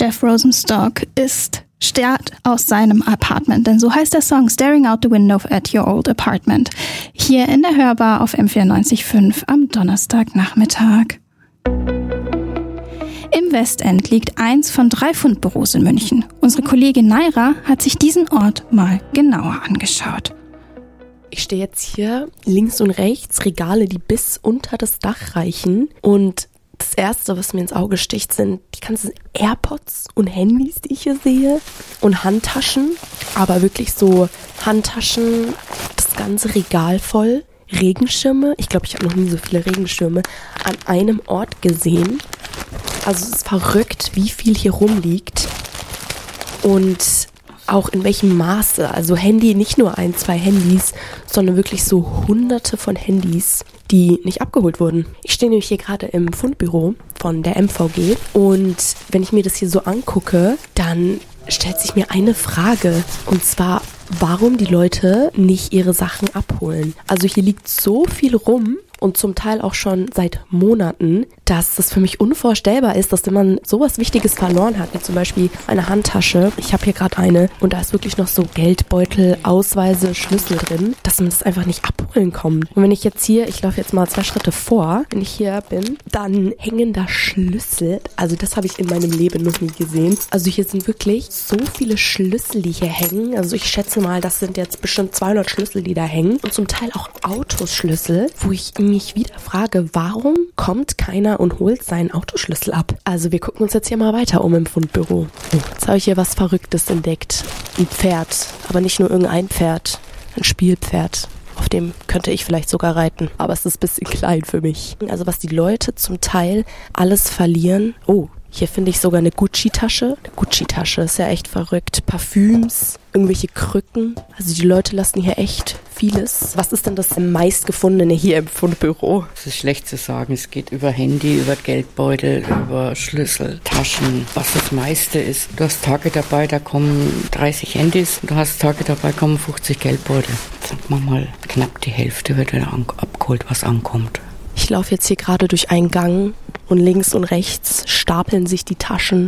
Jeff Rosenstock starrt aus seinem Apartment, denn so heißt der Song Staring Out the Window at Your Old Apartment. Hier in der Hörbar auf M94.5 am Donnerstagnachmittag. Im Westend liegt eins von 3 Fundbüros in München. Unsere Kollegin Naira hat sich diesen Ort mal genauer angeschaut. Ich stehe jetzt hier links und rechts, Regale, die bis unter das Dach reichen. Und das Erste, was mir ins Auge sticht, sind die ganzen AirPods und Handys, die ich hier sehe. Und Handtaschen, aber wirklich so Handtaschen, das ganze Regal voll. Regenschirme, ich glaube, ich habe noch nie so viele Regenschirme an einem Ort gesehen. Also es ist verrückt, wie viel hier rumliegt und auch in welchem Maße. Also Handy, nicht nur 1, 2 Handys, sondern wirklich so hunderte von Handys, die nicht abgeholt wurden. Ich stehe nämlich hier gerade im Fundbüro von der MVG und wenn ich mir das hier so angucke, dann stellt sich mir eine Frage, und zwar, warum die Leute nicht ihre Sachen abholen. Also hier liegt so viel rum und zum Teil auch schon seit Monaten, dass das für mich unvorstellbar ist, dass wenn man sowas Wichtiges verloren hat, wie zum Beispiel eine Handtasche, ich habe hier gerade eine und da ist wirklich noch so Geldbeutel, Ausweise, Schlüssel drin, dass man das einfach nicht abholen kommt. Und wenn ich jetzt hier, ich laufe jetzt mal 2 Schritte vor, wenn ich hier bin, dann hängen da Schlüssel, also das habe ich in meinem Leben noch nie gesehen. Also hier sind wirklich so viele Schlüssel, die hier hängen, also ich schätze mal, das sind jetzt bestimmt 200 Schlüssel, die da hängen und zum Teil auch Autoschlüssel, wo ich mich wieder frage, warum kommt keiner und holt seinen Autoschlüssel ab? Also wir gucken uns jetzt hier mal weiter um im Fundbüro. Jetzt habe ich hier was Verrücktes entdeckt. Ein Pferd, aber nicht nur irgendein Pferd, ein Spielpferd. Auf dem könnte ich vielleicht sogar reiten, aber es ist ein bisschen klein für mich. Also was die Leute zum Teil alles verlieren. Oh, hier finde ich sogar eine Gucci-Tasche. Eine Gucci-Tasche ist ja echt verrückt. Parfüms, irgendwelche Krücken. Also die Leute lassen hier echt vieles. Was ist denn das meistgefundene hier im Fundbüro? Es ist schlecht zu sagen. Es geht über Handy, über Geldbeutel, über Schlüssel, Taschen. Was das meiste ist. Du hast Tage dabei, da kommen 30 Handys. Du hast Tage dabei, kommen 50 Geldbeutel. Sagen wir mal, knapp die Hälfte wird wieder abgeholt, was ankommt. Ich laufe jetzt hier gerade durch einen Gang und links und rechts stapeln sich die Taschen,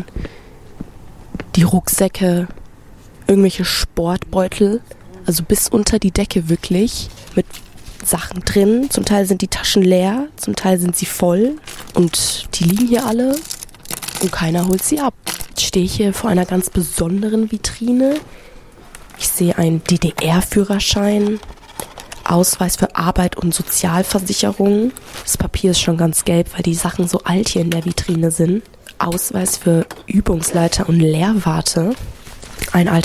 die Rucksäcke, irgendwelche Sportbeutel, also bis unter die Decke wirklich, mit Sachen drin. Zum Teil sind die Taschen leer, zum Teil sind sie voll und die liegen hier alle und keiner holt sie ab. Ich stehe hier vor einer ganz besonderen Vitrine. Ich sehe einen DDR-Führerschein, Ausweis für Arbeit und Sozialversicherung. Das Papier ist schon ganz gelb, weil die Sachen so alt hier in der Vitrine sind. Ausweis für Übungsleiter und Lehrwarte. Ein